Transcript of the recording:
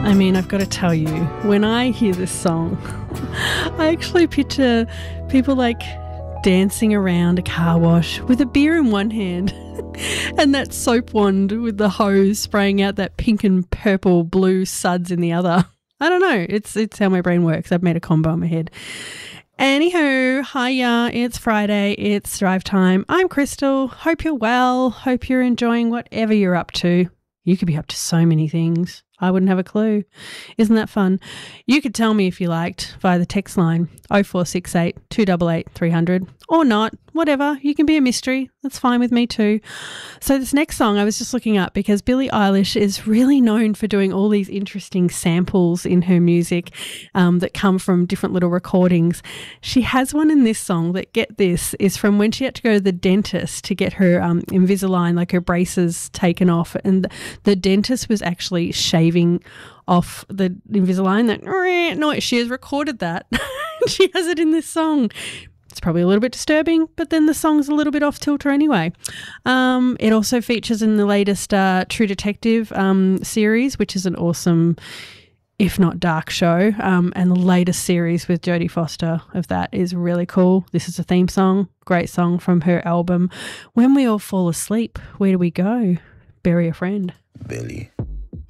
I mean, I've got to tell you, when I hear this song, I actually picture people like dancing around a car wash with a beer in one hand and that soap wand with the hose spraying out that pink and purple blue suds in the other. I don't know. It's how my brain works. I've made a combo in my head. Anywho, hiya, it's Friday, it's drive time. I'm Crystal. Hope you're well. Hope you're enjoying whatever you're up to. You could be up to so many things. I wouldn't have a clue. Isn't that fun? You could tell me if you liked via the text line 0468 288 300 or not, whatever. You can be a mystery. That's fine with me too. So this next song I was just looking up because Billie Eilish is really known for doing all these interesting samples in her music that come from different little recordings. She has one in this song that, get this, is from when she had to go to the dentist to get her Invisalign, like her braces taken off, and the dentist was actually shaving off the Invisalign. That noise, she has recorded that. She has it in this song. It's probably a little bit disturbing, but then the song's a little bit off kilter anyway. It also features in the latest True Detective series, which is an awesome, if not dark show, and the latest series with Jodie Foster of that is really cool. This is a theme song, great song from her album When We All Fall Asleep. Where do we go? Bury a friend. Billy.